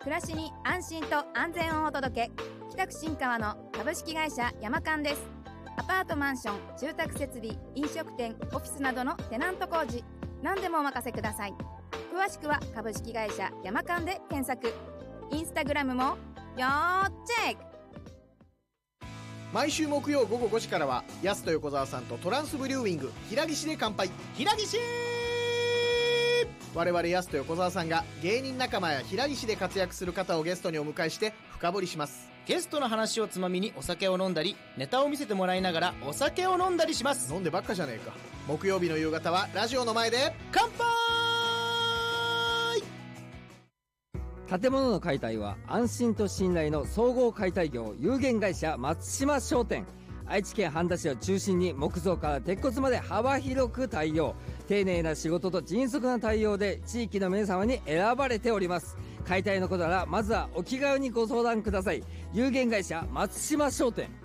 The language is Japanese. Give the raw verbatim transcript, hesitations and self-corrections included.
暮らしに安心と安全をお届け、北区新川の株式会社山間です。アパートマンション、住宅設備、飲食店、オフィスなどのテナント工事、何でもお任せください。詳しくは株式会社山間で検索。インスタグラムも要チェック。 毎週木曜午後ごじからはヤスと横澤さんとトランスブリューウィング平岸で乾杯。平岸。我々ヤスと横澤さんが芸人仲間や平岸で活躍する方をゲストにお迎えして深掘りします。 ゲストの話をつまみにお酒を飲んだり、ネタを見せてもらいながらお酒を飲んだりします。 飲んでばっかじゃねえか。木曜日の夕方はラジオの前で乾杯。 建物の解体は安心と信頼の総合解体業有限会社松島商店。愛知県半田市を中心に木造から鉄骨まで幅広く対応。丁寧な仕事と迅速な対応で地域の皆様に選ばれております。解体のことならまずはお気軽にご相談ください。有限会社松島商店。